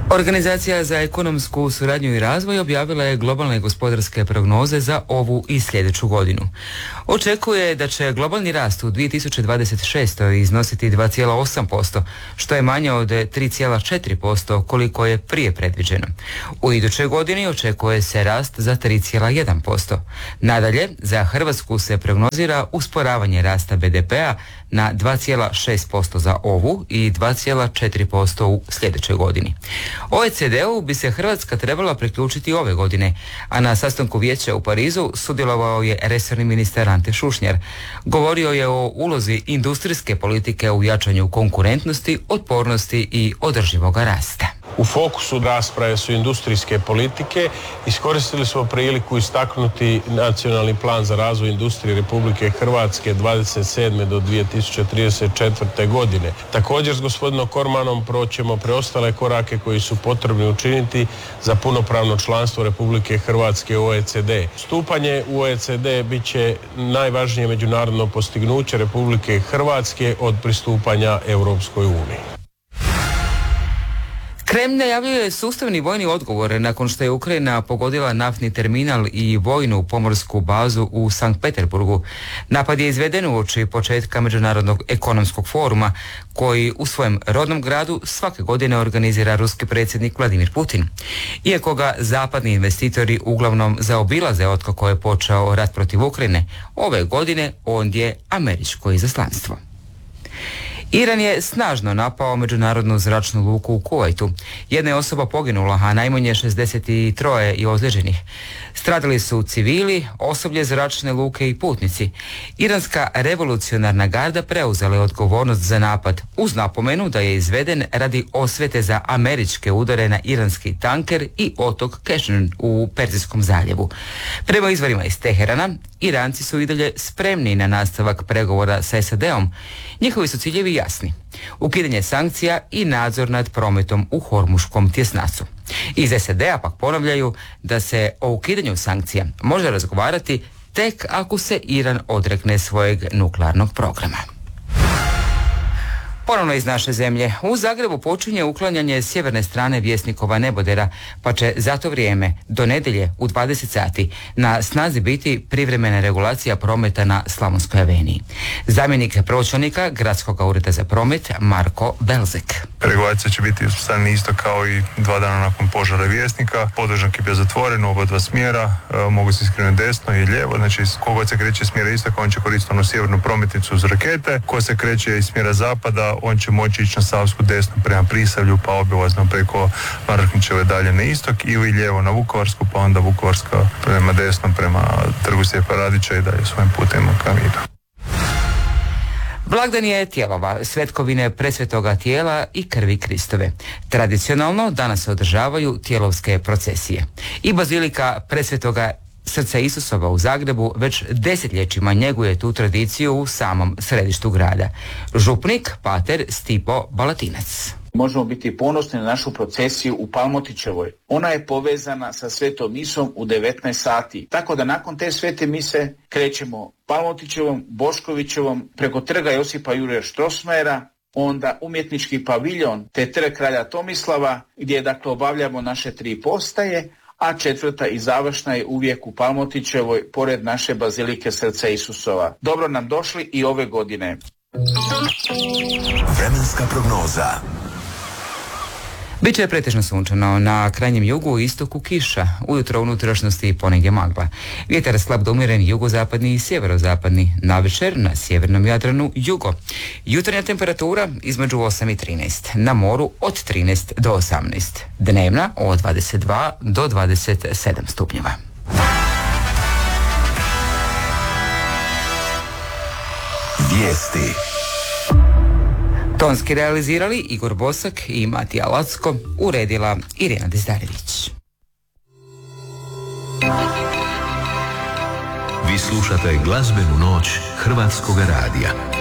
Organizacija za ekonomsku suradnju i razvoj objavila je globalne gospodarske prognoze za ovu i sljedeću godinu. Očekuje da će globalni rast u 2026. iznositi 2,8%, što je manje od 3,4% koliko je prije predviđeno. U idućoj godini očekuje se rast za 3,1%. Nadalje, za Hrvatsku se prognozira usporavanje rasta BDP-a na 2,6% za ovu i 2,4% u sljedećoj godini. OECD-u bi se Hrvatska trebala priključiti ove godine, a na sastanku vijeća u Parizu sudjelovao je resorni ministar Ante Šušnjar. Govorio je o ulozi industrijske politike u jačanju konkurentnosti, otpornosti i održivog rasta. U fokusu rasprave su industrijske politike. Iskoristili smo priliku istaknuti nacionalni plan za razvoj industrije Republike Hrvatske 27. do 2034. godine. Također s gospodinom Kormanom proćemo preostale korake koji su potrebni učiniti za punopravno članstvo Republike Hrvatske u OECD. Stupanje u OECD bit će najvažnije međunarodno postignuće Republike Hrvatske od pristupanja Europskoj uniji. Kremlj najavljuje sustavni vojni odgovor nakon što je Ukrajina pogodila naftni terminal i vojnu pomorsku bazu u Sankt Peterburgu. Napad je izveden uoči početka Međunarodnog ekonomskog foruma koji u svojem rodnom gradu svake godine organizira ruski predsjednik Vladimir Putin. Iako ga zapadni investitori uglavnom zaobilaze otkako je počeo rat protiv Ukrajine, ove godine ondje američko izaslanstvo. Iran je snažno napao međunarodnu zračnu luku u Kuvajtu. Jedna je osoba poginula, a najmanje 63 je ozlijeđenih. Stradali su civili, osoblje zračne luke i putnici. Iranska revolucionarna garda preuzela je odgovornost za napad uz napomenu da je izveden radi osvete za američke udare na iranski tanker i otok Kešen u Perzijskom zaljevu. Prema izvorima iz Teherana, Iranci su i dalje spremni na nastavak pregovora sa SAD-om. Njihovi su ciljevi jasni: ukidanje sankcija i nadzor nad prometom u Hormuškom tjesnacu. Iz SAD-a pak ponavljaju da se o ukidanju sankcija može razgovarati tek ako se Iran odrekne svojeg nuklearnog programa. Ponovno iz naše zemlje. U Zagrebu počinje uklanjanje sjeverne strane Vjesnikova nebodera, pa će za to vrijeme do nedjelje u 20 sati na snazi biti privremena regulacija prometa na Slavonskoj aveniji. Zamjenik pročelnika Gradskog ureda za promet Marko Belzek. Regulacija će biti uspostavljena isto kao i 2 dana nakon požara Vjesnika. Podvožnjak je bio zatvoren u oba dva smjera, mogu se skrenuti desno i lijevo, znači kogod se kreće iz smjera istoka, on će koristiti onu sjevernu prometnicu uz rakete, ko se kreće iz smjera zapada, on će moći ići na Savsku desno prema Prisavlju, pa obilazno preko Maraknićeve dalje na istok, ili lijevo na Vukovarsku, pa onda Vukovarska prema desno prema Trgu Stjepa Radića i dalje svojim putem ka idu. Blagdan je Tijelova, svetkovine presvetoga tijela i krvi Kristove. Tradicionalno danas se održavaju tijelovske procesije. I bazilika presvetoga Srca Isusova u Zagrebu već desetljećima njeguje tu tradiciju u samom središtu grada. Župnik pater Stipo Balatinac. Možemo biti ponosni na našu procesiju u Palmotićevoj. Ona je povezana sa svetom misom u 19 sati. Tako da nakon te svete mise krećemo Palmotićevom, Boškovićevom, preko trga Josipa Jurja Strossmayera, onda umjetnički paviljon te trg kralja Tomislava, gdje dakle obavljamo naše 3 postaje, a 4. i završna je uvijek u Palmotićevoj, pored naše bazilike Srca Isusova. Dobro nam došli i ove godine. Vremenska prognoza. Biće pretežno sunčano, na krajnjem jugu i istoku kiša, ujutro u unutrašnjosti ponegdje magla. Vjetar slab do umjeren jugozapadni i sjeverozapadni, navečer na sjevernom Jadranu jugo. Jutarnja temperatura između 8 i 13, na moru od 13 do 18, dnevna od 22 do 27 stupnjeva. Vijesti. Tonski realizirali Igor Bosak i Matija Lacko, uredila Irena Dizdarević. Vi slušate glazbenu noć Hrvatskoga radija.